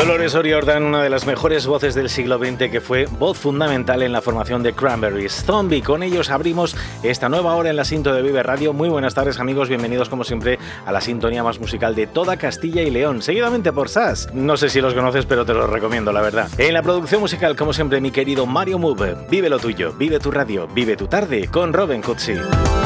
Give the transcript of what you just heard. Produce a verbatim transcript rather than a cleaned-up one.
Dolores O'Riordan, una de las mejores voces del siglo veinte, que fue voz fundamental en la formación de Cranberries. Zombie, con ellos abrimos esta nueva hora en la Sinto de Vive Radio. Muy buenas tardes, amigos, bienvenidos como siempre a la sintonía más musical de toda Castilla y León, seguidamente por Sass. No sé si los conoces, pero te los recomiendo, la verdad. En la producción musical, como siempre, mi querido Mario Move. Vive lo tuyo, vive tu radio, vive tu tarde con Robin Cutsi.